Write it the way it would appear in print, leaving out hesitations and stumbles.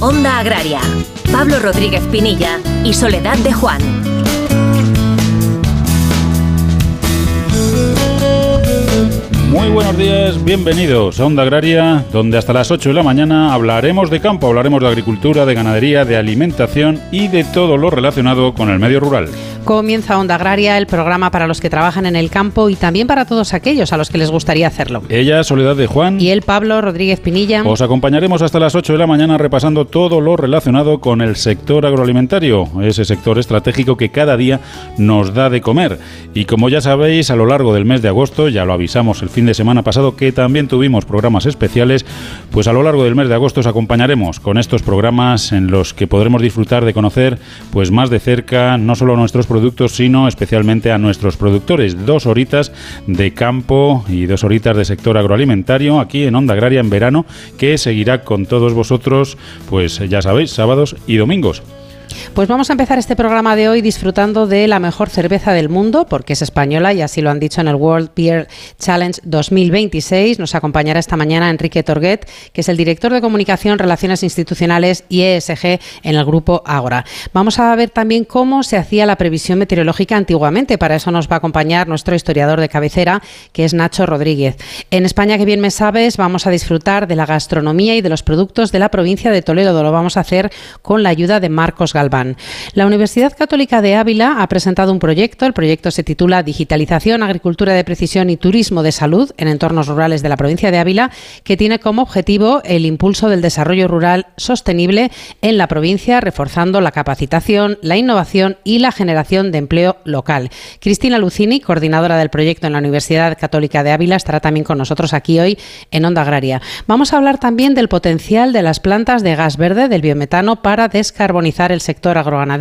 Onda Agraria. Pablo Rodríguez Pinilla y Soledad de Juan. Muy buenos días, bienvenidos a Onda Agraria, donde hasta las 8 de la mañana hablaremos de campo, hablaremos de agricultura, de ganadería, de alimentación y de todo lo relacionado con el medio rural. Comienza Onda Agraria, el programa para los que trabajan en el campo y también para todos aquellos a los que les gustaría hacerlo. Ella, Soledad de Juan. Y él, Pablo Rodríguez Pinilla. Os acompañaremos hasta las 8 de la mañana repasando todo lo relacionado con el sector agroalimentario, ese sector estratégico que cada día nos da de comer. Y como ya sabéis, a lo largo del mes de agosto, ya lo avisamos el fin de semana pasado que también tuvimos programas especiales, pues a lo largo del mes de agosto os acompañaremos con estos programas en los que podremos disfrutar de conocer pues más de cerca no solo nuestros productos, sino especialmente a nuestros productores. 2 horitas de campo y 2 horitas de sector agroalimentario aquí en Onda Agraria en verano, que seguirá con todos vosotros, pues ya sabéis, sábados y domingos. Pues vamos a empezar este programa de hoy disfrutando de la mejor cerveza del mundo, porque es española y así lo han dicho en el World Beer Challenge 2026. Nos acompañará esta mañana Enrique Torguet, que es el director de Comunicación, Relaciones Institucionales y ESG en el Grupo Ágora. Vamos a ver también cómo se hacía la previsión meteorológica antiguamente. Para eso nos va a acompañar nuestro historiador de cabecera, que es Nacho Rodríguez. En España, que bien me sabes, vamos a disfrutar de la gastronomía y de los productos de la provincia de Toledo. Lo vamos a hacer con la ayuda de Marcos Galván. La Universidad Católica de Ávila ha presentado un proyecto. El proyecto se titula Digitalización, Agricultura de Precisión y Turismo de Salud en entornos rurales de la provincia de Ávila, que tiene como objetivo el impulso del desarrollo rural sostenible en la provincia, reforzando la capacitación, la innovación y la generación de empleo local. Cristina Lucini, coordinadora del proyecto en la Universidad Católica de Ávila, estará también con nosotros aquí hoy en Onda Agraria. Vamos a hablar también del potencial de las plantas de gas verde, del biometano, para descarbonizar el sector agroganadero